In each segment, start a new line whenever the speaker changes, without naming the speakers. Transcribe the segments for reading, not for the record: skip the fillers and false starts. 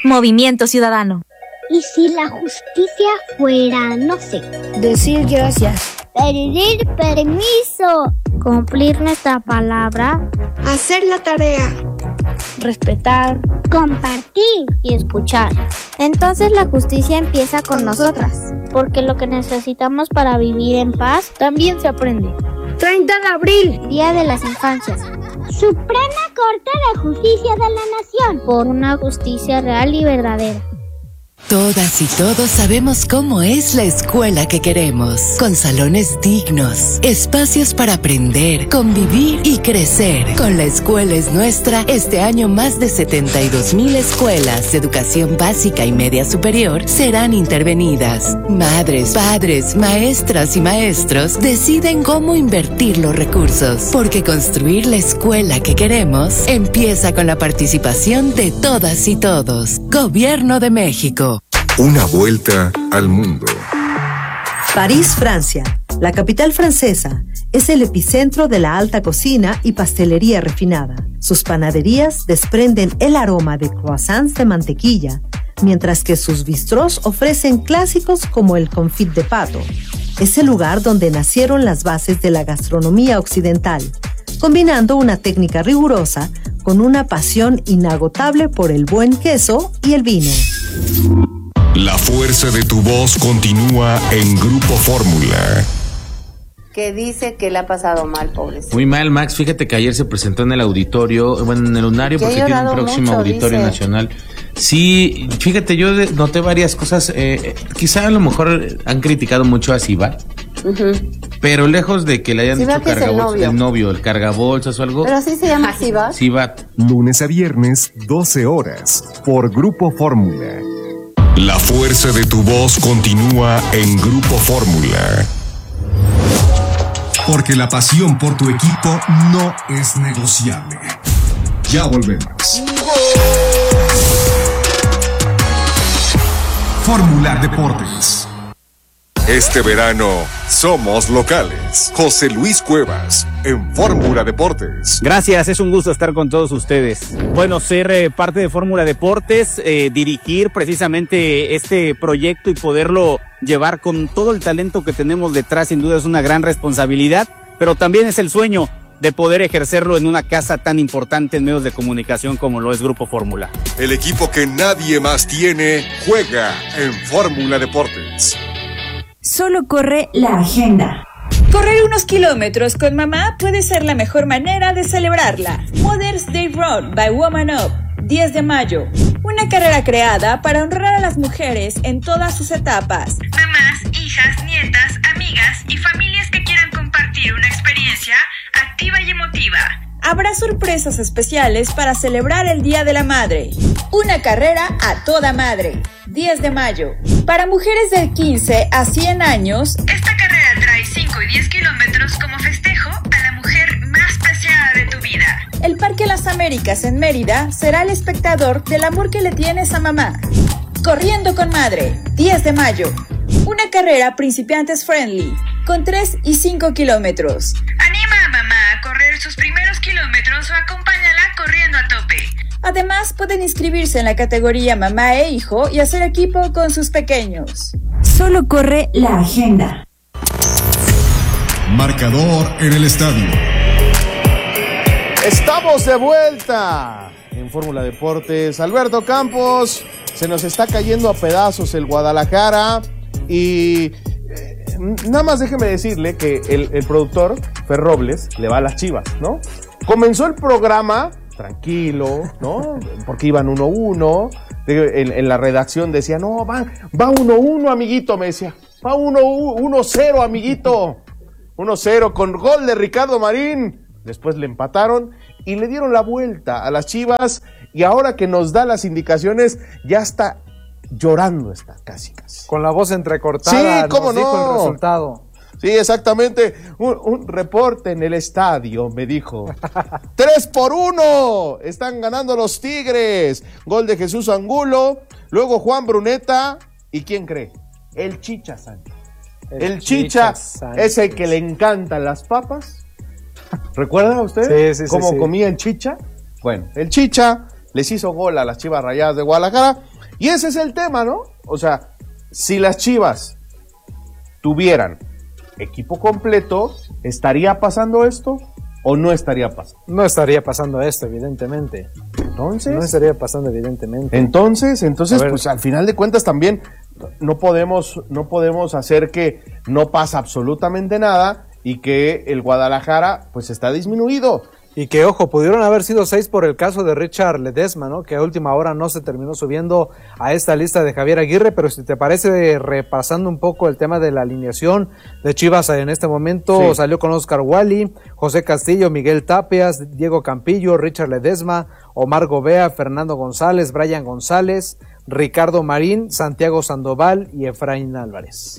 Movimiento Ciudadano.
¿Y si la justicia fuera, no sé?
Decir gracias.
Pedir permiso.
Cumplir nuestra palabra.
Hacer la tarea.
Respetar.
Compartir.
Y escuchar. Entonces la justicia empieza con nosotras. Porque lo que necesitamos para vivir en paz también se aprende.
30 de abril.
Día de las Infancias.
Suprema Corte de Justicia de la Nación.
Por una justicia real y verdadera.
Todas y todos sabemos cómo es la escuela que queremos, con salones dignos, espacios para aprender, convivir y crecer. Con La Escuela es Nuestra, este año más de 72,000 escuelas de educación básica y media superior serán intervenidas. Madres, padres, maestras y maestros deciden cómo invertir los recursos, porque construir la escuela que queremos empieza con la participación de todas y todos. Gobierno de México.
Una vuelta al mundo.
París, Francia. La capital francesa es el epicentro de la alta cocina y pastelería refinada. Sus panaderías desprenden el aroma de croissants de mantequilla, mientras que sus bistrós ofrecen clásicos como el confit de pato. Es el lugar donde nacieron las bases de la gastronomía occidental, combinando una técnica rigurosa con una pasión inagotable por el buen queso y el vino.
La fuerza de tu voz continúa en Grupo Fórmula.
Que dice que le ha pasado mal, pobrecito.
Muy mal, Max. Fíjate que ayer se presentó en el auditorio, bueno, en el lunario, porque tiene un próximo mucho, auditorio nacional. Sí, fíjate, yo noté varias cosas. Quizá a lo mejor han criticado mucho a Sivat. Pero lejos de que le hayan dicho cargabolsas, el cargabolsas o algo.
Pero sí se llama Sivat.
Sivat.
Lunes a viernes, 12 horas, por Grupo Fórmula. La fuerza de tu voz continúa en Grupo Fórmula. Porque la pasión por tu equipo no es negociable. Ya volvemos. Fórmula Deportes. Este verano somos locales. José Luis Cuevas en Fórmula Deportes.
Gracias, es un gusto estar con todos ustedes. Bueno, ser parte de Fórmula Deportes, dirigir precisamente este proyecto y poderlo llevar con todo el talento que tenemos detrás, sin duda es una gran responsabilidad, pero también es el sueño de poder ejercerlo en una casa tan importante en medios de comunicación como lo es Grupo Fórmula.
El equipo que nadie más tiene juega en Fórmula Deportes.
Solo corre la agenda. Correr unos kilómetros con mamá puede ser la mejor manera de celebrarla. Mother's Day Run by Woman Up, 10 de mayo. Una carrera creada para honrar a las mujeres en todas sus etapas.
Mamás, hijas, nietas, amigas y familias que quieran compartir una experiencia activa y emotiva.
Habrá sorpresas especiales para celebrar el Día de la Madre. Una carrera a toda madre, 10 de mayo. Para mujeres de 15 a 100 años,
esta carrera trae 5 y 10 kilómetros como festejo a la mujer más preciada de tu vida.
El Parque Las Américas en Mérida será el espectador del amor que le tienes a mamá. Corriendo con Madre, 10 de mayo. Una carrera principiantes friendly, con 3 y 5 kilómetros.
Anima a mamá a correr sus primeros kilómetros o acompáñala corriendo a tope.
Además, pueden inscribirse en la categoría mamá e hijo y hacer equipo con sus pequeños.
Solo corre la agenda.
Marcador en el estadio.
Estamos de vuelta en Fórmula Deportes. Alberto Campos, se nos está cayendo a pedazos el Guadalajara y nada más déjeme decirle que el productor, Fer Robles, le va a las Chivas, ¿no? Comenzó el programa tranquilo, ¿no? Porque iban 1-1. En la redacción decía, no, va 1-1, amiguito, me decía. Va 1-0, amiguito. 1-0 con gol de Ricardo Marín. Después le empataron y le dieron la vuelta a las Chivas. Y ahora que nos da las indicaciones, ya está llorando, está casi.
Con la voz entrecortada,
sí, cómo
nos dijo
no.
el resultado.
Sí, exactamente. Un reporte en el estadio, me dijo. 3-1. Están ganando los Tigres. Gol de Jesús Angulo. Luego Juan Bruneta. ¿Y quién cree? El Chicha Sánchez. El Chicha es el que le encantan las papas. ¿Recuerdan ustedes cómo comía el Chicha? Bueno, el Chicha les hizo gol a las Chivas Rayadas de Guadalajara Y ese es el tema, ¿no? O sea, si las Chivas tuvieran equipo completo, ¿estaría pasando esto o no estaría pasando?
No estaría pasando esto, evidentemente.
Entonces.
No estaría pasando, evidentemente.
Entonces, pues al final de cuentas también no podemos hacer que no pasa absolutamente nada y que el Guadalajara pues está disminuido.
Y que, ojo, pudieron haber sido 6 por el caso de Richard Ledesma, ¿no? Que a última hora no se terminó subiendo a esta lista de Javier Aguirre, pero si te parece, repasando un poco el tema de la alineación de Chivas en este momento, sí. Salió con Oscar Wally, José Castillo, Miguel Tapias, Diego Campillo, Richard Ledesma, Omar Gobea, Fernando González, Brian González, Ricardo Marín, Santiago Sandoval y Efraín Álvarez.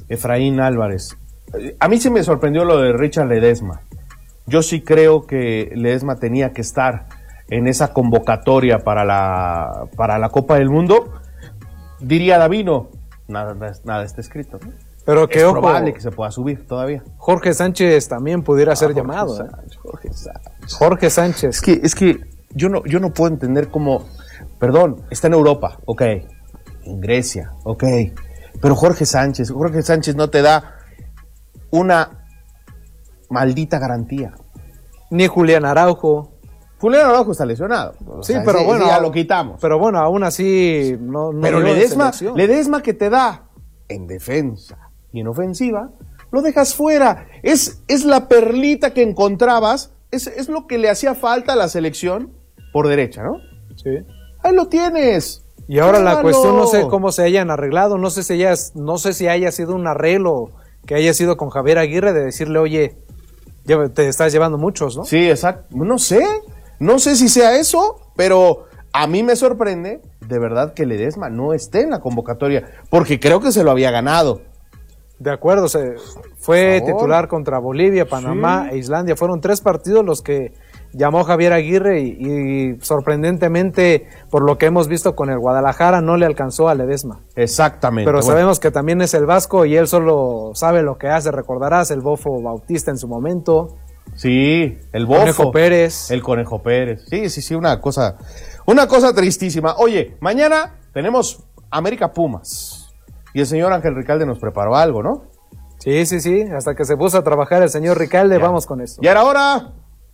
A mí sí me sorprendió lo de Richard Ledesma. Yo sí creo que Ledesma tenía que estar en esa convocatoria para la Copa del Mundo. Diría Davino, nada está escrito, ¿no?
Pero que,
es
ojo,
probable que se pueda subir todavía.
Jorge Sánchez también pudiera ser llamado. Jorge Sánchez.
Es que yo no puedo entender cómo, perdón, está en Europa, ok, en Grecia, ok, pero Jorge Sánchez no te da una maldita garantía.
Ni Julián Araujo.
Julián Araujo está lesionado.
Sí, pero bueno,
ya lo quitamos.
Pero bueno, aún así no
pero Ledesma que te da en defensa y en ofensiva, lo dejas fuera. Es la perlita que encontrabas, es lo que le hacía falta a la selección por derecha, ¿no?
Sí.
Ahí lo tienes.
Y ahora la cuestión, no sé cómo se hayan arreglado, no sé si haya sido un arreglo que haya sido con Javier Aguirre de decirle, oye, te estás llevando muchos, ¿no?
Sí, exacto. No sé si sea eso, pero a mí me sorprende de verdad que Ledesma no esté en la convocatoria, porque creo que se lo había ganado.
De acuerdo, fue titular contra Bolivia, Panamá e Islandia. Fueron 3 partidos los que llamó Javier Aguirre y sorprendentemente, por lo que hemos visto con el Guadalajara, no le alcanzó a Ledesma.
Exactamente.
Pero sabemos que también es el Vasco y él solo sabe lo que hace. Recordarás el Bofo Bautista en su momento.
Sí, el Bofo.
Conejo Pérez.
El Conejo Pérez. Sí, una cosa tristísima. Oye, mañana tenemos América Pumas y el señor Ángel Ricalde nos preparó algo, ¿no?
Sí, hasta que se puso a trabajar el señor Ricalde, vamos con eso.
Y ahora...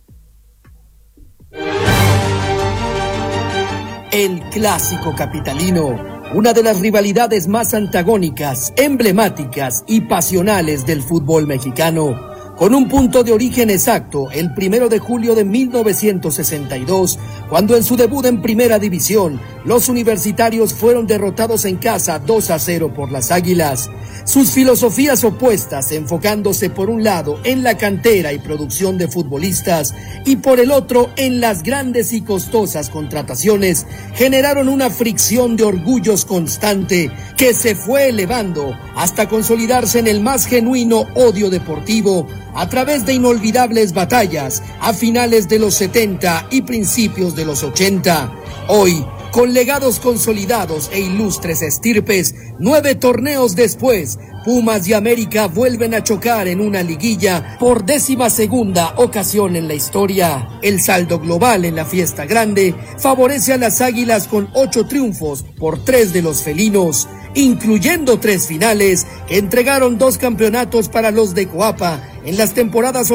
El clásico capitalino, una de las rivalidades más antagónicas, emblemáticas y pasionales del fútbol mexicano. Con un punto de origen exacto, el 1 de julio de 1962, cuando en su debut en Primera División, los universitarios fueron derrotados en casa 2-0 por las Águilas. Sus filosofías opuestas, enfocándose por un lado en la cantera y producción de futbolistas y por el otro en las grandes y costosas contrataciones, generaron una fricción de orgullos constante que se fue elevando hasta consolidarse en el más genuino odio deportivo a través de inolvidables batallas a finales de los 70 y principios de los 80. Hoy, con legados consolidados e ilustres estirpes, 9 torneos después, Pumas y América vuelven a chocar en una liguilla por 12ª ocasión en la historia. El saldo global en la fiesta grande favorece a las Águilas con 8 triunfos por 3 de los felinos, incluyendo 3 finales que entregaron 2 campeonatos para los de Coapa en las temporadas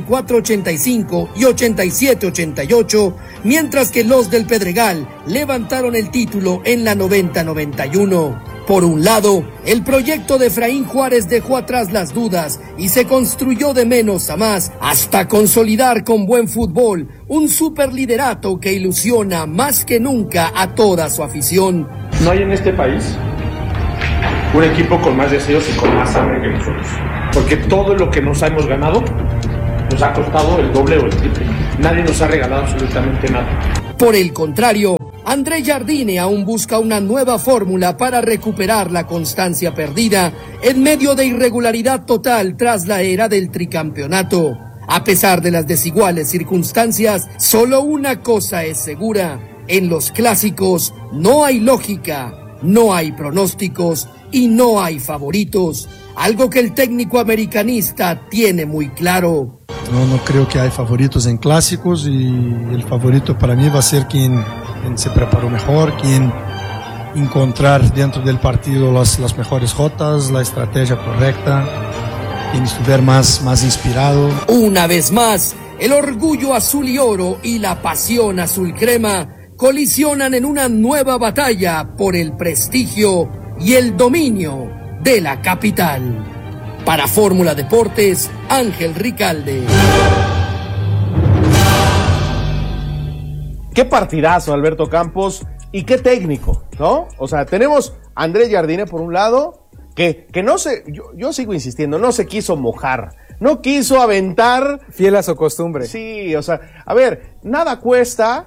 84-85 y 87-88, mientras que los del Pedregal levantaron el título en la 90-91. Por un lado, el proyecto de Efraín Juárez dejó atrás las dudas y se construyó de menos a más hasta consolidar con buen fútbol un superliderato que ilusiona más que nunca a toda su afición.
No hay en este país un equipo con más deseos y con más hambre que nosotros, porque todo lo que nos hemos ganado nos ha costado el doble o el triple. Nadie nos ha regalado absolutamente nada.
Por el contrario, André Jardine aún busca una nueva fórmula para recuperar la constancia perdida en medio de irregularidad total tras la era del tricampeonato. A pesar de las desiguales circunstancias, solo una cosa es segura: en los clásicos no hay lógica, no hay pronósticos y no hay favoritos, algo que el técnico americanista tiene muy claro.
No creo que hay favoritos en clásicos y el favorito para mí va a ser quien se preparó mejor, quien encontrar dentro del partido las mejores jotas, la estrategia correcta. Tienes que ver más inspirado.
Una vez más, el orgullo azul y oro y la pasión azul crema colisionan en una nueva batalla por el prestigio y el dominio de la capital. Para Fórmula Deportes, Ángel Ricalde.
Qué partidazo, Alberto Campos, y qué técnico, ¿no? O sea, tenemos a Andrés Jardine por un lado, que no se, yo sigo insistiendo, no se quiso mojar, no quiso aventar.
Fiel a su costumbre.
Sí, o sea, a ver, nada cuesta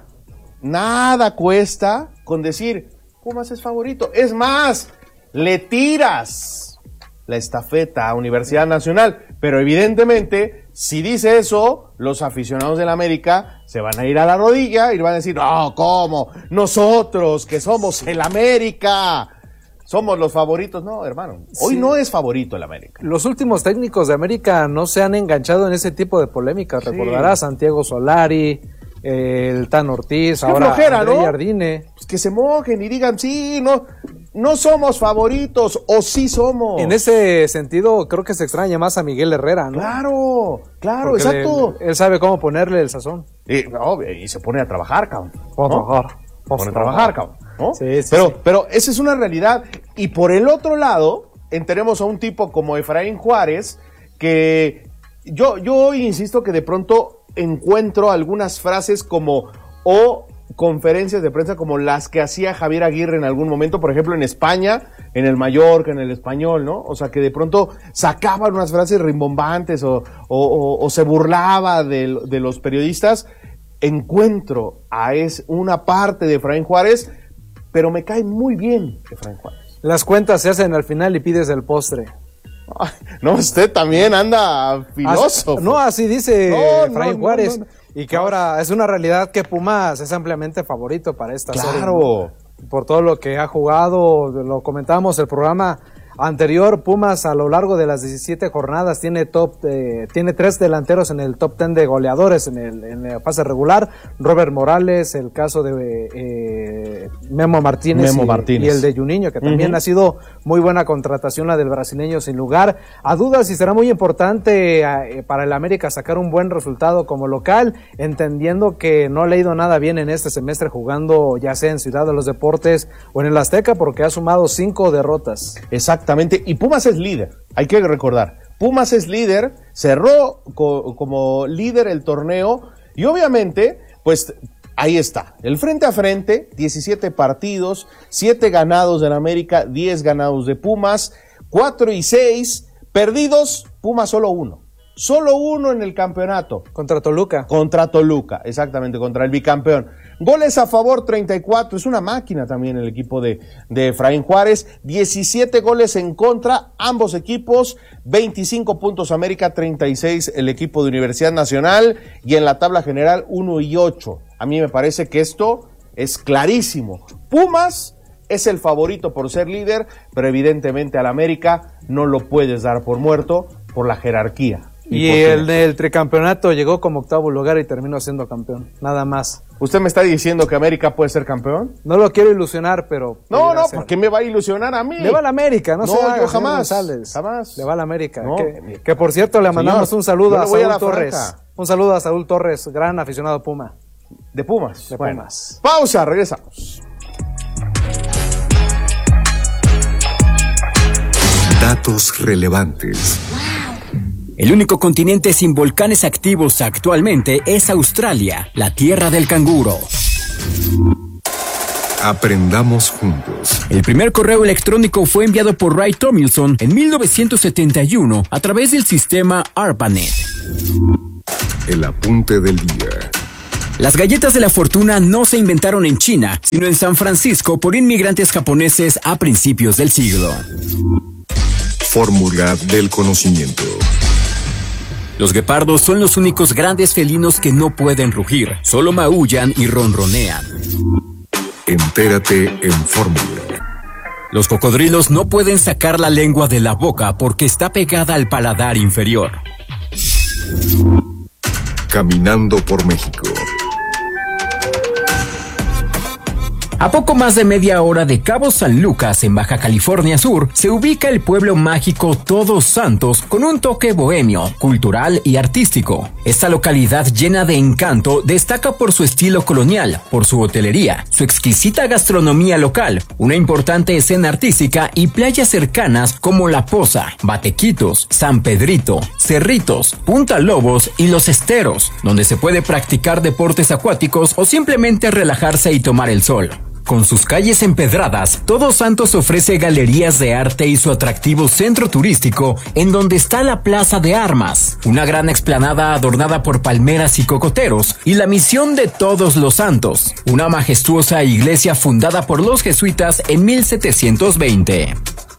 con decir, Pumas es favorito. Es más, le tiras la estafeta a Universidad Nacional, pero evidentemente, si dice eso, los aficionados del América se van a ir a la rodilla y van a decir, no, ¿cómo? Nosotros, que somos el América, somos los favoritos. No, hermano, hoy no es favorito el América.
Los últimos técnicos de América no se han enganchado en ese tipo de polémicas. Sí. Recordarás Santiago Solari, el Tan Ortiz, ahora
flojera,
Andrés
¿no?
Jardine.
Pues que se mojen y digan, sí, no somos favoritos, o sí somos.
En ese sentido, creo que se extraña más a Miguel Herrera, ¿no?
Claro,
porque
exacto.
Él sabe cómo ponerle el sazón.
Y se pone a trabajar, cabrón.
Pone
a trabajar, cabrón. ¿No?
Sí,
pero esa es una realidad. Y por el otro lado, tenemos a un tipo como Efraín Juárez, que yo insisto que de pronto encuentro algunas frases o conferencias de prensa como las que hacía Javier Aguirre en algún momento, por ejemplo en España, en el Mallorca, en el Español, ¿no? O sea, que de pronto sacaban unas frases rimbombantes o se burlaba de los periodistas. Encuentro a una parte de Efraín Juárez, pero me cae muy bien Efraín Juárez.
Las cuentas se hacen al final y pides el postre.
Ay, no, usted también anda filósofo.
Así dice Efraín Juárez. Y que ahora es una realidad que Pumas es ampliamente favorito para esta serie.
Claro.
Por todo lo que ha jugado, lo comentábamos el programa anterior, Pumas a lo largo de las 17 jornadas tiene 3 delanteros en el top 10 de goleadores en la fase regular. Robert Morales, el caso de Memo Martínez y el de Juninho, que también ha sido muy buena contratación la del brasileño, sin lugar a dudas, y será muy importante para el América sacar un buen resultado como local, entendiendo que no le ha ido nada bien en este semestre jugando ya sea en Ciudad de los Deportes o en el Azteca, porque ha sumado 5 derrotas.
Exactamente, y Pumas es líder, hay que recordar, Pumas es líder, cerró como líder el torneo, y obviamente, pues ahí está, el frente a frente, 17 partidos, 7 ganados del América, 10 ganados de Pumas, 4-6, perdidos, Pumas solo uno en el campeonato.
Contra Toluca,
exactamente, contra el bicampeón. Goles a favor, 34, es una máquina también el equipo de Efraín Juárez, 17 goles en contra, ambos equipos, 25 puntos América, 36 el equipo de Universidad Nacional, y en la tabla general 1-8. A mí me parece que esto es clarísimo. Pumas es el favorito por ser líder, pero evidentemente al América no lo puedes dar por muerto por la jerarquía.
Y el tricampeonato llegó como octavo lugar y terminó siendo campeón, nada más.
¿Usted me está diciendo que América puede ser campeón?
No lo quiero ilusionar, pero...
No, ¿por qué me va a ilusionar a mí?
Le va a la América, no se haga,
yo jamás.
Le va a la América. No. Que por cierto, le mandamos un saludo a Saúl Torres. Un saludo a Saúl Torres, gran aficionado Puma.
¿De Pumas?
De Pumas.
Pausa, regresamos.
Datos relevantes.
El único continente sin volcanes activos actualmente es Australia, la tierra del canguro.
Aprendamos juntos.
El primer correo electrónico fue enviado por Ray Tomlinson en 1971 a través del sistema ARPANET.
El apunte del día.
Las galletas de la fortuna no se inventaron en China, sino en San Francisco por inmigrantes japoneses a principios del siglo.
Fórmula del conocimiento.
Los guepardos son los únicos grandes felinos que no pueden rugir, solo maullan y ronronean.
Entérate en Fórmula.
Los cocodrilos no pueden sacar la lengua de la boca porque está pegada al paladar inferior.
Caminando por México.
A poco más de media hora de Cabo San Lucas, en Baja California Sur, se ubica el pueblo mágico Todos Santos con un toque bohemio, cultural y artístico. Esta localidad llena de encanto destaca por su estilo colonial, por su hotelería, su exquisita gastronomía local, una importante escena artística y playas cercanas como La Poza, Batequitos, San Pedrito, Cerritos, Punta Lobos y Los Esteros, donde se puede practicar deportes acuáticos o simplemente relajarse y tomar el sol. Con sus calles empedradas, Todos Santos ofrece galerías de arte y su atractivo centro turístico, en donde está la Plaza de Armas, una gran explanada adornada por palmeras y cocoteros, y la Misión de Todos los Santos, una majestuosa iglesia fundada por los jesuitas en 1720.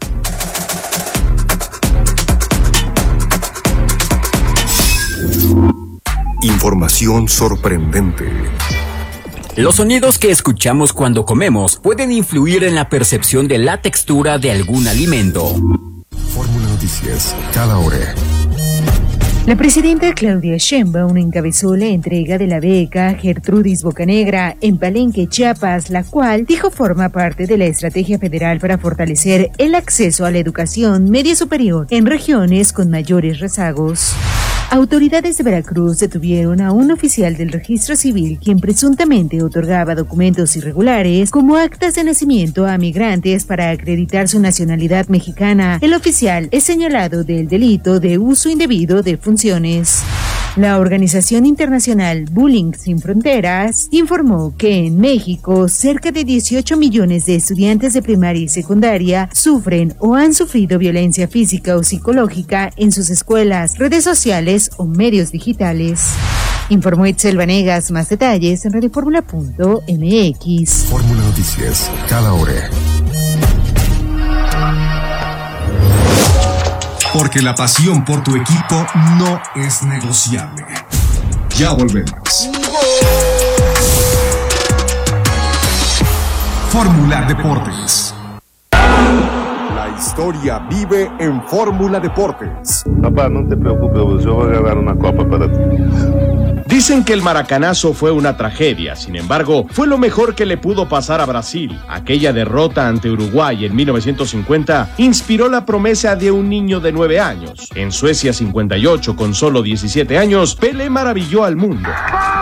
Información sorprendente.
Los sonidos que escuchamos cuando comemos pueden influir en la percepción de la textura de algún alimento.
Fórmula Noticias, cada hora.
La presidenta Claudia Sheinbaum encabezó la entrega de la beca Gertrudis Bocanegra en Palenque, Chiapas, la cual dijo forma parte de la estrategia federal para fortalecer el acceso a la educación media superior en regiones con mayores rezagos. Autoridades de Veracruz detuvieron a un oficial del registro civil quien presuntamente otorgaba documentos irregulares como actas de nacimiento a migrantes para acreditar su nacionalidad mexicana. El oficial es señalado del delito de uso indebido de funciones. La organización internacional Bullying Sin Fronteras informó que en México cerca de 18 millones de estudiantes de primaria y secundaria sufren o han sufrido violencia física o psicológica en sus escuelas, redes sociales o medios digitales. Informó Itzel Vanegas. Más detalles en radioformula.mx.
Fórmula Noticias, cada hora. Porque la pasión por tu equipo no es negociable. Ya volvemos. Fórmula Deportes. La historia vive en Fórmula Deportes.
Papá, no te preocupes, yo voy a dar una copa para ti.
Dicen que el maracanazo fue una tragedia, sin embargo, fue lo mejor que le pudo pasar a Brasil. Aquella derrota ante Uruguay en 1950 inspiró la promesa de un niño de 9 años. En Suecia 58, con solo 17 años, Pelé maravilló al mundo.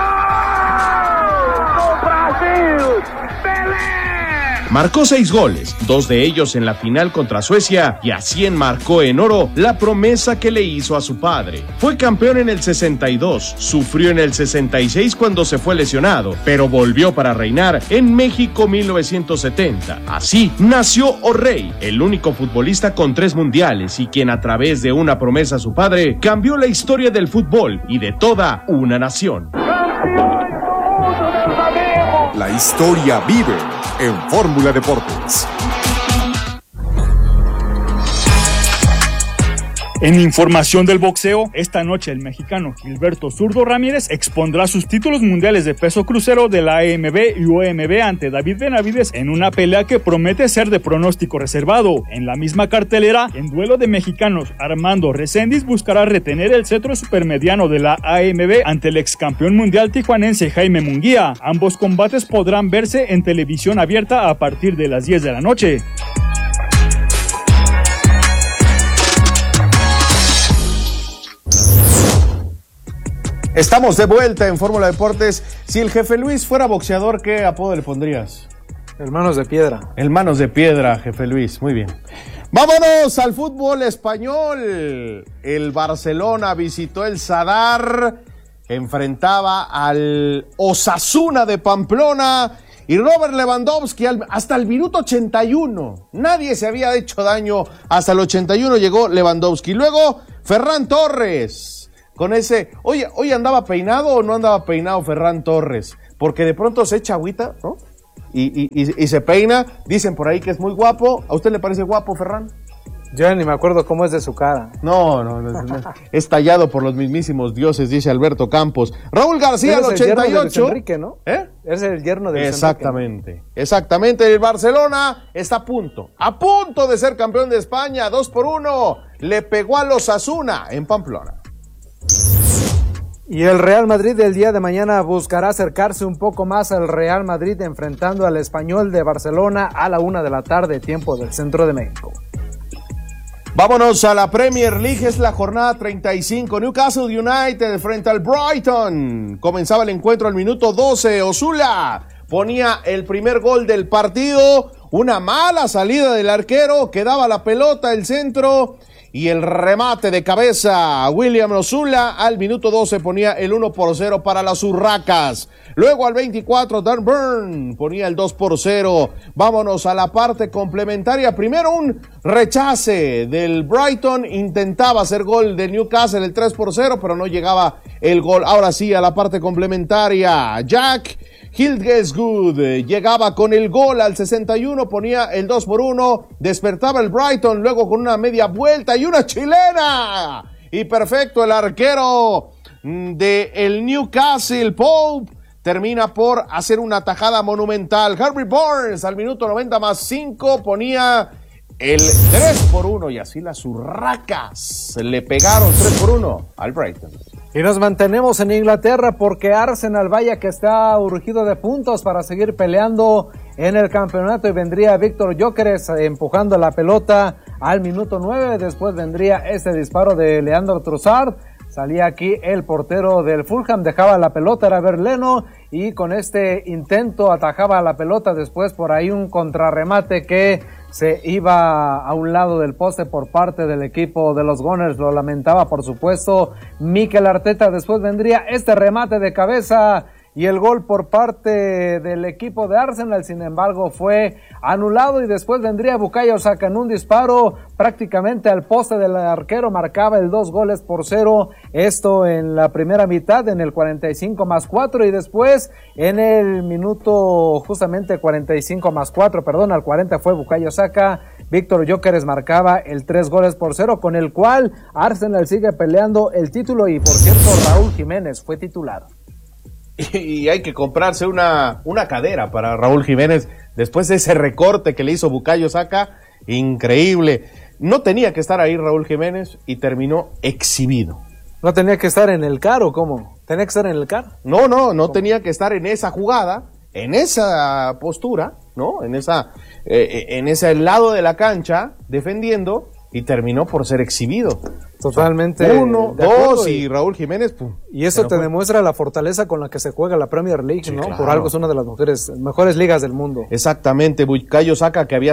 Marcó 6 goles, 2 de ellos en la final contra Suecia, y así enmarcó en oro la promesa que le hizo a su padre. Fue campeón en el 62, sufrió en el 66 cuando se fue lesionado, pero volvió para reinar en México 1970. Así nació O'Reilly, el único futbolista con 3 mundiales y quien a través de una promesa a su padre cambió la historia del fútbol y de toda una nación.
La historia vive en Fórmula Deportes.
En información del boxeo, esta noche el mexicano Gilberto Zurdo Ramírez expondrá sus títulos mundiales de peso crucero de la AMB y OMB ante David Benavides en una pelea que promete ser de pronóstico reservado. En la misma cartelera, en duelo de mexicanos, Armando Reséndiz buscará retener el cetro supermediano de la AMB ante el ex campeón mundial tijuanense Jaime Munguía. Ambos combates podrán verse en televisión abierta a partir de las 10 de la noche.
Estamos de vuelta en Fórmula Deportes. Si el Jefe Luis fuera boxeador, ¿qué apodo le pondrías?
El Manos de Piedra.
El Manos de Piedra, Jefe Luis. Muy bien. Vámonos al fútbol español. El Barcelona visitó el Sadar, enfrentaba al Osasuna de Pamplona y Robert Lewandowski hasta el minuto 81. Nadie se había hecho daño. Hasta el 81 llegó Lewandowski. Luego, Ferran Torres. Con ese, oye, ¿hoy andaba peinado o no andaba peinado Ferran Torres? Porque de pronto se echa agüita, ¿no? Y se peina. Dicen por ahí que es muy guapo. ¿A usted le parece guapo, Ferran?
Yo ni me acuerdo cómo es de su cara.
No. Es tallado por los mismísimos dioses, dice Alberto Campos. Raúl García, al 88.
Enrique, ¿no? Es el yerno de
Exactamente. Exactamente. El Barcelona está a punto de ser campeón de España. 2-1. Le pegó a los Osasuna en Pamplona.
Y el Real Madrid el día de mañana buscará acercarse un poco más al Real Madrid enfrentando al Español de Barcelona a la 1:00 p.m, tiempo del centro de México.
Vámonos a la Premier League, es la jornada 35. Newcastle United frente al Brighton. Comenzaba el encuentro al minuto 12. Ozula ponía el primer gol del partido. Una mala salida del arquero, quedaba la pelota, el centro y el remate de cabeza. William Ozula al minuto 12 ponía el 1-0 para las Urracas. Luego al 24 Dan Burn ponía el 2-0. Vámonos a la parte complementaria. Primero un rechace del Brighton, intentaba hacer gol de Newcastle, el 3-0, pero no llegaba el gol. Ahora sí a la parte complementaria. Jack Hildgesgood llegaba con el gol al 61, ponía el 2-1, despertaba el Brighton, luego con una media vuelta y una chilena. Y perfecto, el arquero de el Newcastle, Pope, termina por hacer una tajada monumental. Harvey Barnes al minuto 90+5 ponía el 3-1 y así las Urracas le pegaron 3-1 al Brighton.
Y nos mantenemos en Inglaterra porque Arsenal, vaya que está urgido de puntos para seguir peleando en el campeonato, y vendría Víctor Gyökeres empujando la pelota al minuto 9, después vendría este disparo de Leandro Trossard, salía aquí el portero del Fulham, dejaba la pelota, era Berleno, y con este intento atajaba la pelota, después por ahí un contrarremate que se iba a un lado del poste por parte del equipo de los Gunners, lo lamentaba por supuesto Mikel Arteta, después vendría este remate de cabeza y el gol por parte del equipo de Arsenal, sin embargo fue anulado, y después vendría Bukayo Saka en un disparo prácticamente al poste del arquero, marcaba el 2-0, esto en la primera mitad, en el 45+4, y después en el minuto justamente 45+4, perdón, al 40 fue Bukayo Saka, Víctor Gyökeres marcaba el 3-0, con el cual Arsenal sigue peleando el título, y por cierto Raúl Jiménez fue titular.
Y hay que comprarse una cadera para Raúl Jiménez después de ese recorte que le hizo Bukayo Saka, increíble. No tenía que estar ahí Raúl Jiménez y terminó exhibido.
¿No tenía que estar en el CAR o cómo? ¿Tenía que estar en el CAR?
No tenía que estar en esa jugada, en esa postura, ¿no? En ese lado de la cancha defendiendo, y terminó por ser exhibido.
Totalmente.
1, 2 y Raúl Jiménez. Pum,
y eso te demuestra la fortaleza con la que se juega la Premier League, sí, ¿no? Claro. Por algo es una de las mejores ligas del mundo.
Exactamente. Bukayo Saka, que había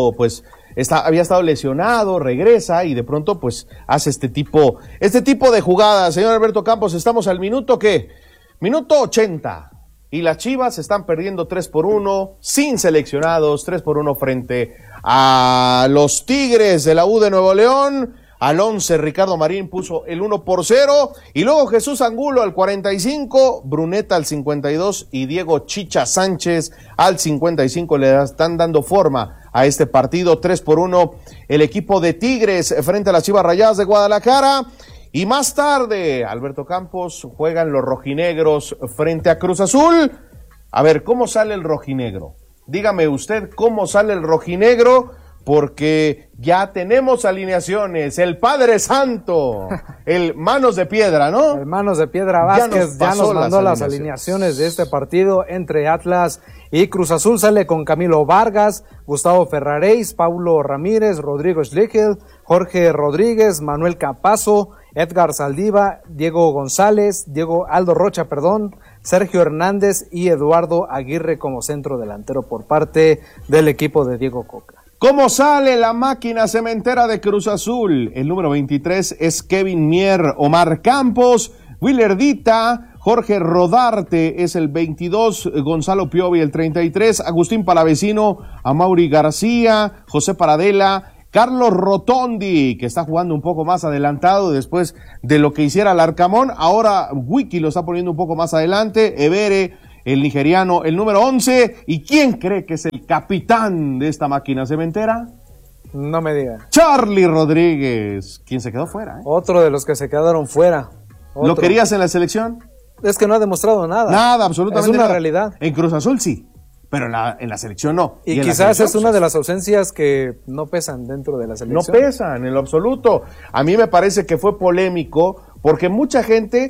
estado lesionado, regresa y de pronto pues hace este tipo de jugadas. Señor Alberto Campos, estamos al minuto ¿qué? Minuto 80. Y las Chivas están perdiendo 3-1, sin seleccionados, 3-1 frente a los Tigres de la U de Nuevo León. Al 11, Ricardo Marín puso el 1-0, y luego Jesús Angulo al 45, Bruneta al 52 y Diego Chicha Sánchez al 55 le están dando forma a este partido. 3-1 el equipo de Tigres frente a las Chivas Rayadas de Guadalajara. Y más tarde, Alberto Campos, juegan los rojinegros frente a Cruz Azul. A ver, ¿cómo sale el rojinegro? Dígame usted cómo sale el rojinegro, porque ya tenemos alineaciones. El Padre Santo, el Manos de Piedra, ¿no?
El Manos de Piedra Vázquez ya nos mandó las alineaciones de este partido entre Atlas y Cruz Azul. Sale con Camilo Vargas, Gustavo Ferraréis, Paulo Ramírez, Rodrigo Schlegel, Jorge Rodríguez, Manuel Campazo, Edgar Saldiva, Diego Aldo Rocha, Sergio Hernández y Eduardo Aguirre como centro delantero por parte del equipo de Diego Coca.
¿Cómo sale la máquina cementera de Cruz Azul? El número 23 es Kevin Mier, Omar Campos, Willerdita, Jorge Rodarte es el 22, Gonzalo Piovi el 33, Agustín Palavecino, Amaury García, José Paradela, Carlos Rotondi, que está jugando un poco más adelantado después de lo que hiciera Larcamón. Ahora Wiki lo está poniendo un poco más adelante. Evere, el nigeriano, el número 11. ¿Y quién cree que es el capitán de esta máquina cementera?
No me diga.
Charlie Rodríguez, quien se quedó fuera.
Otro de los que se quedaron fuera.
¿Lo querías en la selección?
Es que no ha demostrado nada.
Nada, absolutamente nada.
Es una realidad.
En Cruz Azul sí, pero en la selección no.
Y quizás es una de las ausencias que no pesan dentro de la selección.
No pesan en lo absoluto. A mí me parece que fue polémico porque mucha gente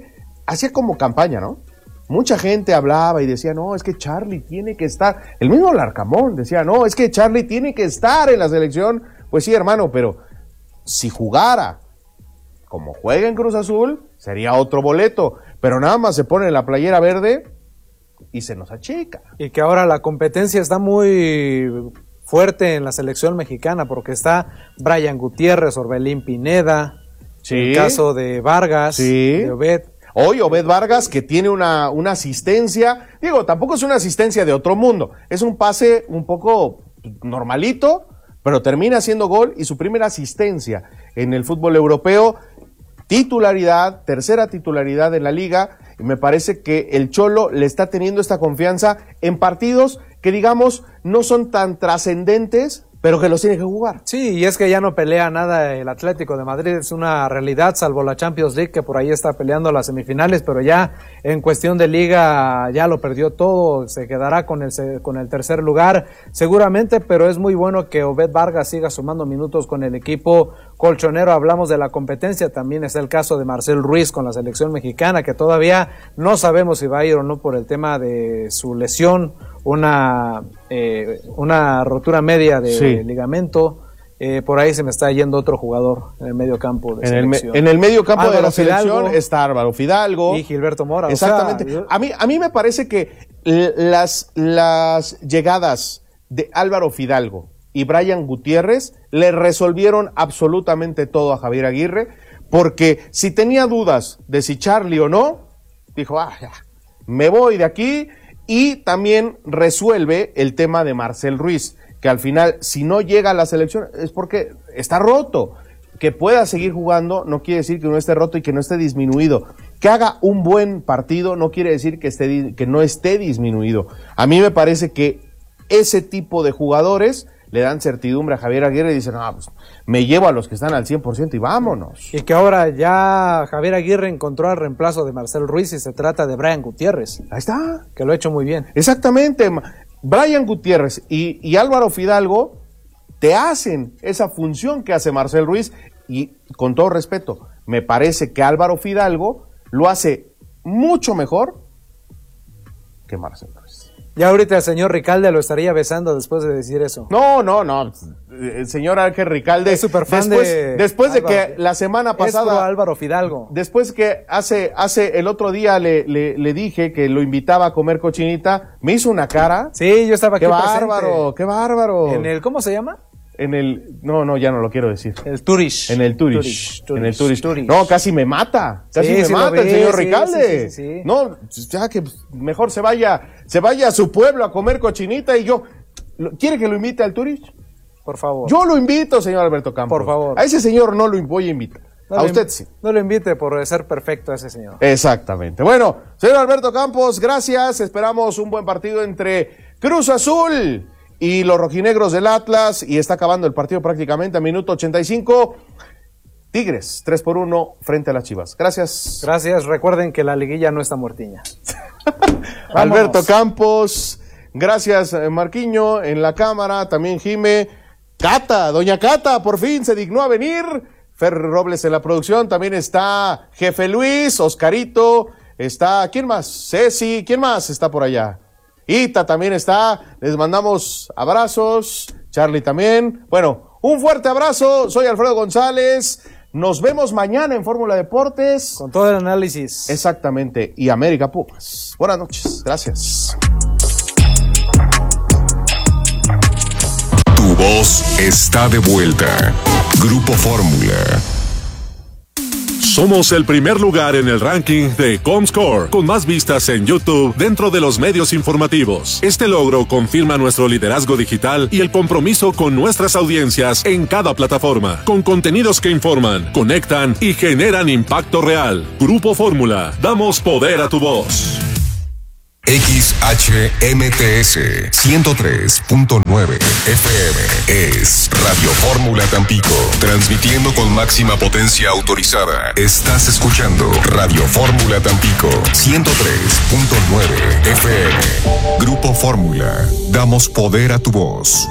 hacía como campaña, ¿no? Mucha gente hablaba y decía, no, es que Charlie tiene que estar. El mismo Larcamón decía, no, es que Charlie tiene que estar en la selección. Pues sí, hermano, pero si jugara como juega en Cruz Azul, sería otro boleto. Pero nada más se pone la playera verde y se nos achica.
Y que ahora la competencia está muy fuerte en la selección mexicana, porque está Brian Gutiérrez, Orbelín Pineda, el caso de Vargas, de Obed.
Hoy Obed Vargas, que tiene una asistencia, digo, tampoco es una asistencia de otro mundo, es un pase un poco normalito, pero termina haciendo gol y su primera asistencia en el fútbol europeo, titularidad, tercera titularidad en la liga, y me parece que el Cholo le está teniendo esta confianza en partidos que, digamos, no son tan trascendentes, pero que los tiene que jugar.
Sí, y es que ya no pelea nada el Atlético de Madrid, es una realidad, salvo la Champions League, que por ahí está peleando las semifinales, pero ya en cuestión de liga ya lo perdió todo, se quedará con el tercer lugar seguramente, pero es muy bueno que Obed Vargas siga sumando minutos con el equipo colchonero. Hablamos de la competencia, también está el caso de Marcel Ruiz con la selección mexicana, que todavía no sabemos si va a ir o no por el tema de su lesión, una rotura media de ligamento. Por ahí se me está yendo otro jugador en el medio campo de selección.
En el medio campo de la selección está Álvaro Fidalgo
y Gilberto Mora.
Exactamente. O sea, a mí me parece que las llegadas de Álvaro Fidalgo y Brian Gutiérrez le resolvieron absolutamente todo a Javier Aguirre, porque si tenía dudas de si Charlie o no, dijo, ya, me voy de aquí. Y también resuelve el tema de Marcel Ruiz, que al final, si no llega a la selección, es porque está roto. Que pueda seguir jugando no quiere decir que no esté roto y que no esté disminuido. Que haga un buen partido no quiere decir que no esté disminuido. A mí me parece que ese tipo de jugadores le dan certidumbre a Javier Aguirre y dicen, pues me llevo a los que están al 100% y vámonos.
Y que ahora ya Javier Aguirre encontró el reemplazo de Marcel Ruiz y se trata de Brian Gutiérrez.
Ahí está.
Que lo ha hecho muy bien.
Exactamente. Brian Gutiérrez y Álvaro Fidalgo te hacen esa función que hace Marcel Ruiz, y con todo respeto, me parece que Álvaro Fidalgo lo hace mucho mejor que Marcel Ruiz.
Ya ahorita el señor Ricalde lo estaría besando después de decir eso.
No. El señor Ángel Ricalde
es súper fan
después de que la semana pasada
Álvaro Fidalgo.
Después que hace el otro día le dije que lo invitaba a comer cochinita, me hizo una cara.
Sí, yo estaba aquí
presente. Qué bárbaro.
En el, ¿cómo se llama?
En el, no, ya no lo quiero decir.
El Turish.
En el Turish. En el Turish. No, casi me mata. Casi me mata el señor Ricalde.
Sí.
No, ya que mejor se vaya a su pueblo a comer cochinita y yo. ¿Quiere que lo invite al Turish?
Por favor.
Yo lo invito, señor Alberto Campos.
Por favor.
A ese señor no lo voy a invitar. A usted sí.
No lo invite por ser perfecto a ese señor.
Exactamente. Bueno, señor Alberto Campos, gracias. Esperamos un buen partido entre Cruz Azul y los rojinegros del Atlas, y está acabando el partido prácticamente a minuto 85. Tigres, 3-1 frente a las Chivas. Gracias.
Gracias. Recuerden que la liguilla no está muertiña.
Alberto Campos, gracias Marquiño en la cámara, también Jime. Cata, doña Cata, por fin se dignó a venir. Fer Robles en la producción, también está Jefe Luis, Oscarito, está, ¿quién más? Ceci, ¿quién más está por allá? Ita también está, les mandamos abrazos, Charlie también. Bueno, un fuerte abrazo, soy Alfredo González, nos vemos mañana en Fórmula Deportes.
Con todo el análisis.
Exactamente, y América Pumas. Buenas noches, gracias.
Tu voz está de vuelta. Grupo Fórmula. Somos el primer lugar en el ranking de Comscore, con más vistas en YouTube dentro de los medios informativos. Este logro confirma nuestro liderazgo digital y el compromiso con nuestras audiencias en cada plataforma, con contenidos que informan, conectan y generan impacto real. Grupo Fórmula, damos poder a tu voz. XHMTS 103.9 FM es Radio Fórmula Tampico, transmitiendo con máxima potencia autorizada. Estás escuchando Radio Fórmula Tampico 103.9 FM. Grupo Fórmula, damos poder a tu voz.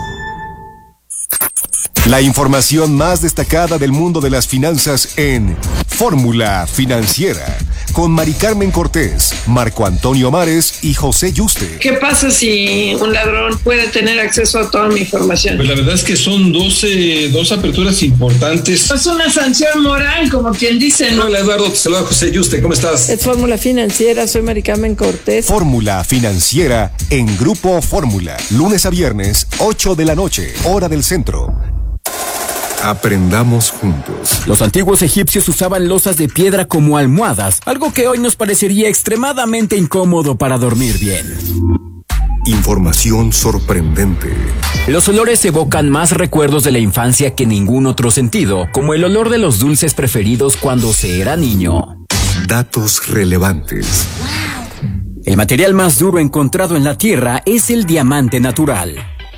La información más destacada del mundo de las finanzas en Fórmula Financiera,
con Mari Carmen Cortés, Marco Antonio Mares y José Yuste.
¿Qué pasa si un ladrón puede tener acceso a toda mi información?
Pues la verdad es que son dos aperturas importantes.
Es una sanción moral, como quien dice, ¿no?
Hola Eduardo, te saluda José Yuste, ¿cómo estás?
Es Fórmula Financiera, soy Mari Carmen Cortés.
Fórmula Financiera en Grupo Fórmula, lunes a viernes, 8 de la noche, hora del centro. Aprendamos juntos.
Los antiguos egipcios usaban losas de piedra como almohadas, algo que hoy nos parecería extremadamente incómodo para dormir bien.
Información sorprendente.
Los olores evocan más recuerdos de la infancia que ningún otro sentido, como el olor de los dulces preferidos cuando se era niño.
Datos relevantes.
El material más duro encontrado en la Tierra es el diamante natural.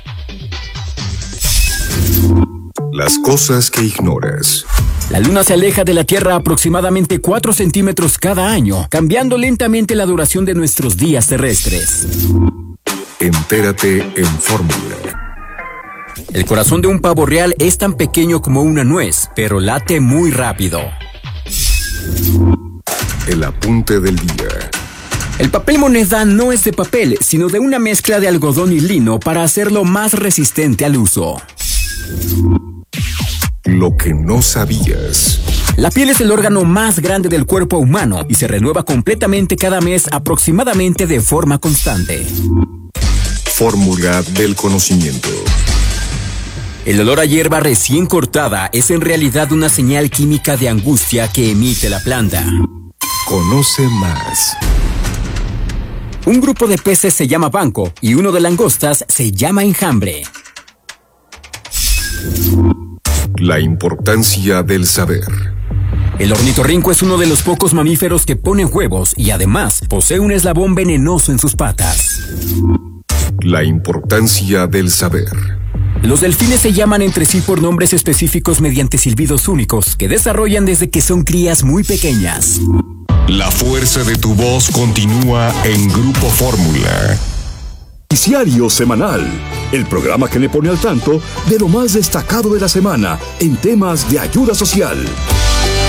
Las cosas que ignoras.
La Luna se aleja de la Tierra aproximadamente 4 centímetros cada año, cambiando lentamente la duración de nuestros días terrestres.
Entérate en Fórmula.
El corazón de un pavo real es tan pequeño como una nuez, pero late muy rápido.
El apunte del día.
El papel moneda no es de papel, sino de una mezcla de algodón y lino para hacerlo más resistente al uso.
Lo que no sabías.
La piel es el órgano más grande del cuerpo humano y se renueva completamente cada mes aproximadamente de forma constante.
Fórmula del conocimiento.
El olor a hierba recién cortada es en realidad una señal química de angustia que emite la planta.
Conoce más.
Un grupo de peces se llama banco y uno de langostas se llama enjambre.
La importancia del saber.
El ornitorrinco es uno de los pocos mamíferos que pone huevos y además posee un eslabón venenoso en sus patas.
La importancia del saber.
Los delfines se llaman entre sí por nombres específicos mediante silbidos únicos que desarrollan desde que son crías muy pequeñas.
La fuerza de tu voz continúa en Grupo Fórmula.
Noticiario semanal, el programa que le pone al tanto de lo más destacado de la semana en temas de ayuda social.